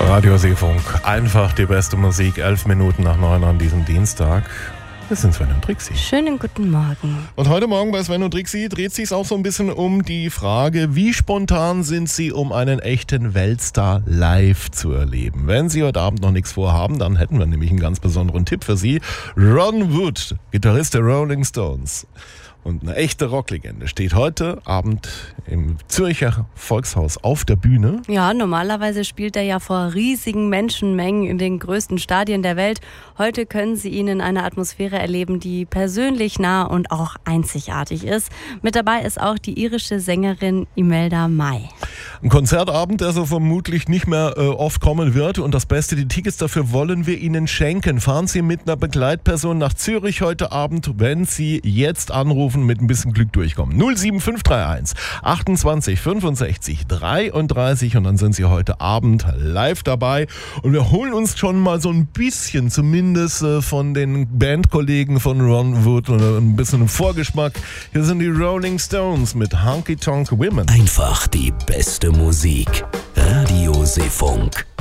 Radio Seefunk, einfach die beste Musik, 11 Minuten nach 9 an diesem Dienstag. Das sind Sven und Trixi. Schönen guten Morgen. Und heute Morgen bei Sven und Trixi dreht sich auch so ein bisschen um die Frage, wie spontan sind Sie, um einen echten Weltstar live zu erleben? Wenn Sie heute Abend noch nichts vorhaben, dann hätten wir nämlich einen ganz besonderen Tipp für Sie. Ron Wood, Gitarrist der Rolling Stones und eine echte Rocklegende, steht heute Abend im Zürcher Volkshaus auf der Bühne. Ja, normalerweise spielt er ja vor riesigen Menschenmengen in den größten Stadien der Welt. Heute können Sie ihn in einer Atmosphäre erleben, die persönlich nah und auch einzigartig ist. Mit dabei ist auch die irische Sängerin Imelda May. Ein Konzertabend, der so vermutlich nicht mehr oft kommen wird. Und das Beste, die Tickets dafür wollen wir Ihnen schenken. Fahren Sie mit einer Begleitperson nach Zürich heute Abend, wenn Sie jetzt anrufen, mit ein bisschen Glück durchkommen. 07531 28 65 33 und dann sind Sie heute Abend live dabei. Und wir holen uns schon mal so ein bisschen zumindest von den Bandkollegen von Ron Wood ein bisschen einen Vorgeschmack. Hier sind die Rolling Stones mit Honky Tonk Women. Einfach die beste Musik. Radio Seefunk.